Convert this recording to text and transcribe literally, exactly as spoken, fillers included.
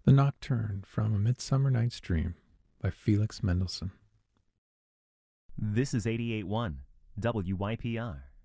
The Nocturne from A Midsummer Night's Dream by Felix Mendelssohn. This is eighty-eight point one W Y P R.